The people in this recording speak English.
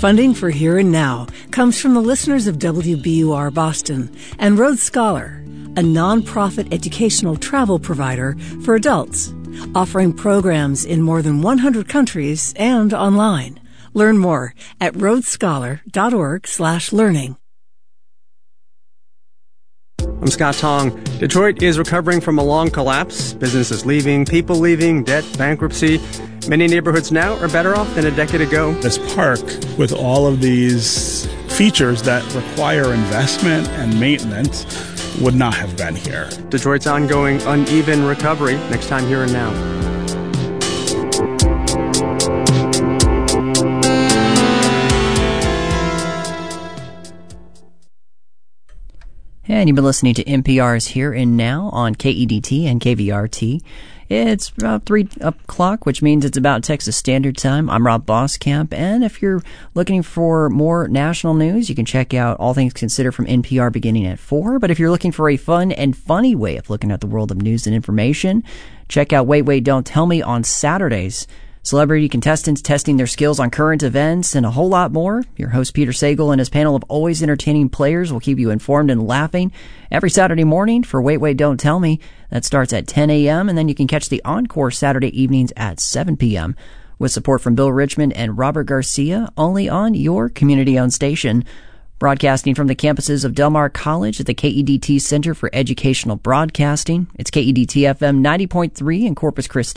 Funding for Here and Now comes from the listeners of WBUR Boston and Rhodes Scholar, a nonprofit educational travel provider for adults, offering programs in more than 100 countries and online. Learn more at rhodesscholar.org/learning. I'm Scott Tong. Detroit is recovering from a long collapse. Businesses leaving, people leaving, debt, bankruptcy. Many neighborhoods now are better off than a decade ago. This park, with all of these features that require investment and maintenance, would not have been here. Detroit's ongoing uneven recovery, next time Here and Now. And you've been listening to NPR's Here and Now on KEDT and KVRT. It's about 3 o'clock, which means it's about Texas Standard Time. I'm Rob Boskamp, and if you're looking for more national news, you can check out All Things Considered from NPR beginning at 4. But if you're looking for a fun and funny way of looking at the world of news and information, check out Wait, Wait, Don't Tell Me on Saturdays. Celebrity contestants testing their skills on current events and a whole lot more. Your host Peter Sagal and his panel of always entertaining players will keep you informed and laughing every Saturday morning for Wait, Wait, Don't Tell Me. That starts at 10 a.m. and then you can catch the encore Saturday evenings at 7 p.m. with support from Bill Richmond and Robert Garcia, only on your community-owned station. Broadcasting from the campuses of Del Mar College at the KEDT Center for Educational Broadcasting. It's KEDT FM 90.3 in Corpus Christi.